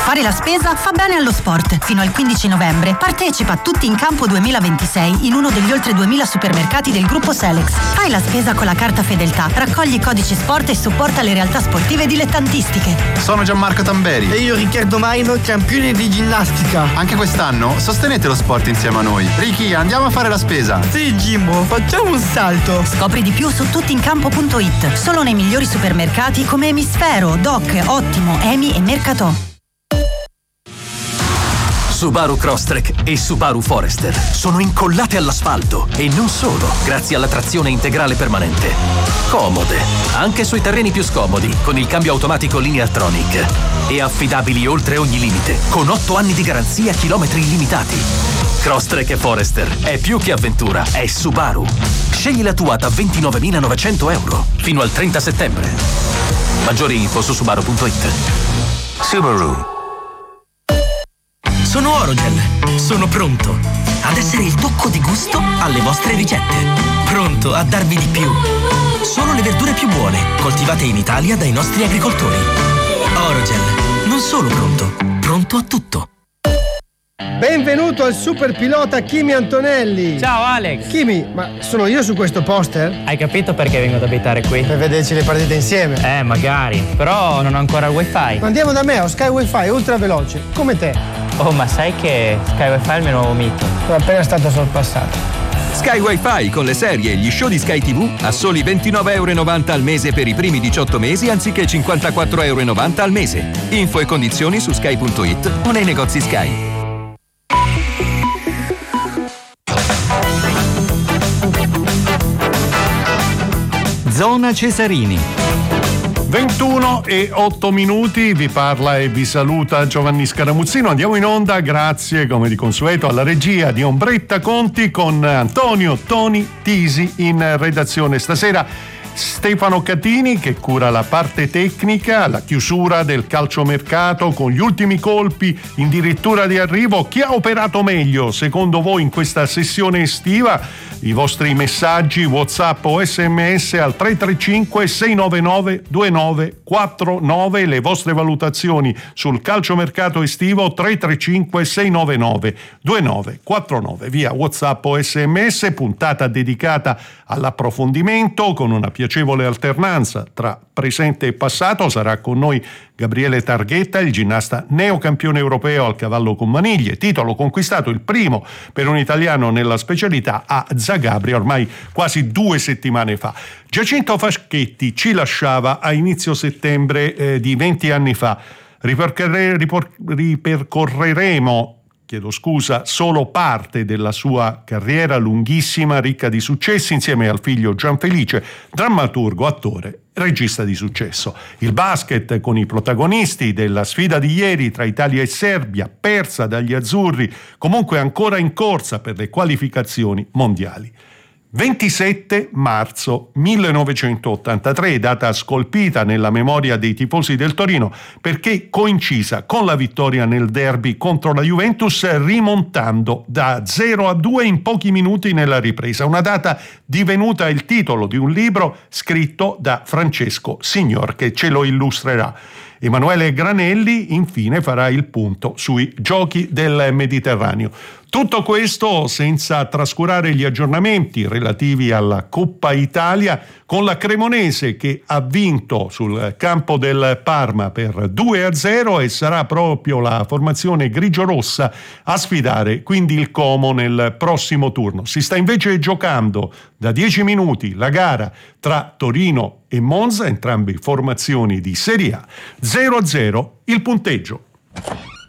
Fare la spesa fa bene allo sport. Fino al 15 novembre partecipa a Tutti in Campo 2026 in uno degli oltre 2000 supermercati del gruppo Selex. Fai la spesa con la carta Fedeltà, raccogli codici sport e supporta le realtà sportive dilettantistiche. Sono Gianmarco Tamberi. E io Riccardo Maino, campione di ginnastica. Anche quest'anno sostenete lo sport insieme a noi. Ricky, andiamo a fare la spesa. Sì, Jimbo, facciamo un salto. Scopri di più su tuttincampo.it. Solo nei migliori supermercati come Emisfero, Doc, Ottimo, Emi e Mercatò. Subaru Crosstrek e Subaru Forester sono incollate all'asfalto e non solo, grazie alla trazione integrale permanente. Comode, anche sui terreni più scomodi, con il cambio automatico Lineartronic. E affidabili oltre ogni limite, con 8 anni di garanzia e chilometri illimitati. Crosstrek e Forester è più che avventura, è Subaru. Scegli la tua da €29.900 fino al 30 settembre. Maggiori info su Subaru.it. Subaru. Sono Orogel, sono pronto ad essere il tocco di gusto alle vostre ricette. Pronto a darvi di più. Solo le verdure più buone, coltivate in Italia dai nostri agricoltori. Orogel, non solo pronto, pronto a tutto. Benvenuto al super pilota Kimi Antonelli. Ciao Alex. Kimi, ma sono io su questo poster? Hai capito perché vengo ad abitare qui? Per vederci le partite insieme. Magari, però non ho ancora il wifi. Andiamo da me, ho Sky Wi-Fi ultra veloce, come te. Oh, ma sai che Sky Wi-Fi è il mio nuovo mito? Sono appena stato sorpassato. Sky Wi-Fi con le serie e gli show di Sky TV a soli €29,90 al mese per i primi 18 mesi anziché €54,90 al mese. Info e condizioni su sky.it o nei negozi Sky. Zona Cesarini. 21:08, vi parla e vi saluta Giovanni Scaramuzzino. Andiamo in onda grazie, come di consueto, alla regia di Ombretta Conti con Antonio Toni Tisi in redazione. Stasera Stefano Catini che cura la parte tecnica, la chiusura del calciomercato con gli ultimi colpi in dirittura di arrivo. Chi ha operato meglio secondo voi in questa sessione estiva? I vostri messaggi WhatsApp o SMS al 335 699 2949, le vostre valutazioni sul calciomercato estivo 335 699 2949 via WhatsApp o SMS, puntata dedicata all'approfondimento con una piacevole alternanza tra presente e passato. Sarà con noi Gabriele Targhetta, il ginnasta neocampione europeo al cavallo con maniglie, titolo conquistato il primo per un italiano nella specialità a Zagabria ormai quasi 2 settimane fa. Giacinto Faschetti ci lasciava a inizio settembre di 20 anni fa. Ripercorreremo solo parte della sua carriera lunghissima, ricca di successi, insieme al figlio Gianfelice, drammaturgo, attore, regista di successo. Il basket con i protagonisti della sfida di ieri tra Italia e Serbia, persa dagli azzurri, comunque ancora in corsa per le qualificazioni mondiali. 27 marzo 1983, data scolpita nella memoria dei tifosi del Torino perché coincisa con la vittoria nel derby contro la Juventus, rimontando da 0-2 in pochi minuti nella ripresa. Una data divenuta il titolo di un libro scritto da Francesco Signor, che ce lo illustrerà. Emanuele Granelli infine farà il punto sui Giochi del Mediterraneo. Tutto questo senza trascurare gli aggiornamenti relativi alla Coppa Italia, con la Cremonese che ha vinto sul campo del Parma per 2-0 e sarà proprio la formazione grigio-rossa a sfidare quindi il Como nel prossimo turno. Si sta invece giocando da 10 minuti la gara tra Torino e Monza, entrambe formazioni di Serie A. 0-0 il punteggio.